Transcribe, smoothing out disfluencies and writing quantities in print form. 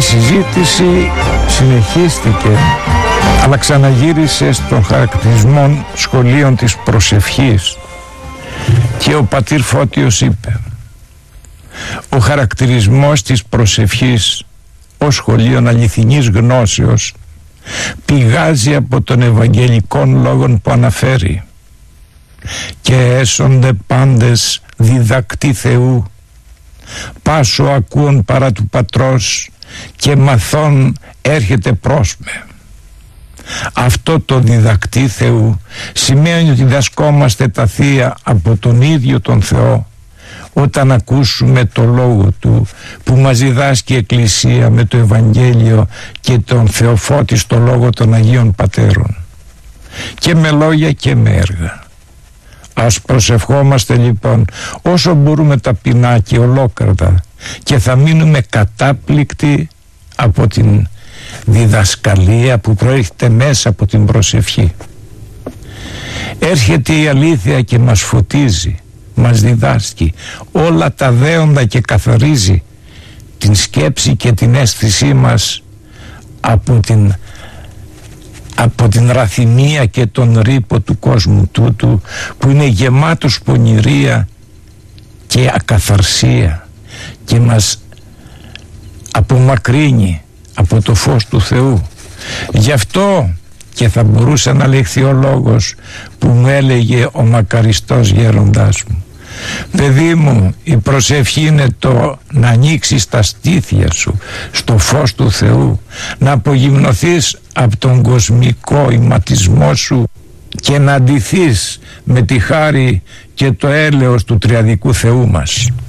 συζήτηση συνεχίστηκε, αλλά ξαναγύρισε στον χαρακτηρισμό σχολείων της προσευχής και ο πατήρ Φώτιος είπε: ο χαρακτηρισμός της προσευχής ως σχολείων αληθινής γνώσεως πηγάζει από των Ευαγγελικών λόγων που αναφέρει: και έσονται πάντες διδακτοί Θεού, πάσο ακούων παρά του Πατρός και μαθών έρχεται πρόσμε. Αυτό το διδακτή Θεού σημαίνει ότι διδασκόμαστε τα Θεία από τον ίδιο τον Θεό όταν ακούσουμε το λόγο Του που μας διδάσκει η Εκκλησία με το Ευαγγέλιο και τον θεοφώτιστο λόγο των Αγίων Πατέρων, και με λόγια και με έργα. Ας προσευχόμαστε λοιπόν όσο μπορούμε ταπεινά και ολόκαρδα, και θα μείνουμε κατάπληκτοι από την διδασκαλία που προέρχεται μέσα από την προσευχή. Έρχεται η αλήθεια και μας φωτίζει, μας διδάσκει όλα τα δέοντα και καθαρίζει την σκέψη και την αίσθησή μας από την ραθυμία και τον ρήπο του κόσμου τούτου που είναι γεμάτος πονηρία και ακαθαρσία, και μας απομακρύνει από το φως του Θεού. Γι' αυτό και θα μπορούσε να λεχθεί ο λόγος που μου έλεγε ο μακαριστός γέροντάς μου: παιδί μου, η προσευχή είναι το να ανοίξεις τα στήθια σου στο φως του Θεού, να απογυμνωθείς από τον κοσμικό ηματισμό σου και να ντυθείς με τη χάρη και το έλεος του τριαδικού Θεού μας.